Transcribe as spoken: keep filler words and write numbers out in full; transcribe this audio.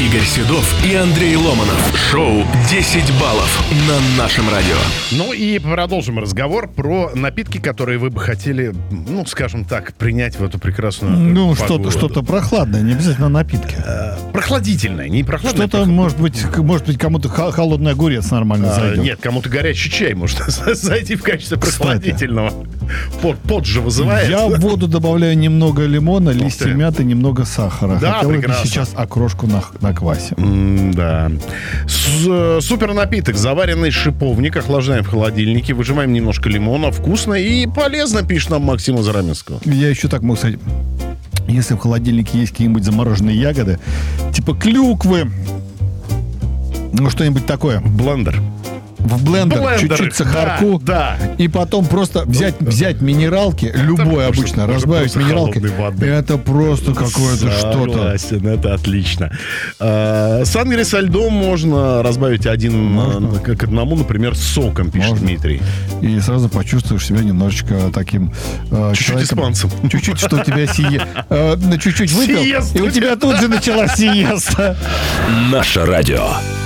Игорь Седов и Андрей Ломанов. Шоу «десять баллов» на нашем радио. Ну и продолжим разговор про напитки, которые вы бы хотели, ну, скажем так, принять в эту прекрасную Ну, погоду. что-то, что-то прохладное, не обязательно напитки. Э, Прохладительное, не прохладное. Что-то, прохладное. может быть, к- может быть, кому-то х- холодный огурец нормально А, зайдет. нет, кому-то горячий чай может зайти в качестве Кстати. прохладительного. Пот, пот же вызывает. Я в воду добавляю немного лимона, листья ты. мяты, немного сахара. Да, Хотел бы прекрасно. сейчас окрошку на, на квасе. М, Да. С- э, Супер напиток. Заваренный шиповник. Охлаждаем в холодильнике. Выжимаем немножко лимона. Вкусно и полезно, пишет нам Максим из Раменского. Я еще так могу сказать. Если в холодильнике есть какие-нибудь замороженные ягоды, типа клюквы, ну что-нибудь такое, Блендер. в блендер, Блендер, чуть-чуть сахарку, да, да. и потом просто взять, взять минералки, любой можно- обычно, можно разбавить просто минералкой. холодной воды. Это просто какое-то что-то. Согласен, это отлично. А, Сангри со льдом можно разбавить один Можно. э, к одному, например, с соком, пишет Можно. Дмитрий. И сразу почувствуешь себя немножечко таким э, Чуть-чуть человеком. испанцем. Чуть-чуть, что у тебя сие... э, чуть-чуть выпил, Сиеста. и у тебя тут же началась сиеста. Наше радио.